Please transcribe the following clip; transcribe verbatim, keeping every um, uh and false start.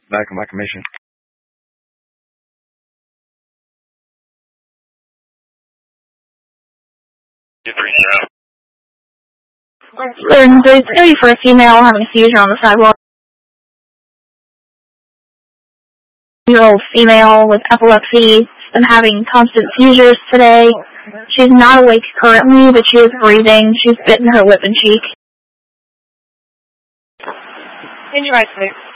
back on my commission. And there's going to be for a female having a seizure on the sidewalk. Year-old female with epilepsy and having constant seizures today. She's not awake currently, but she is breathing. She's bitten her lip and cheek. In your right, please.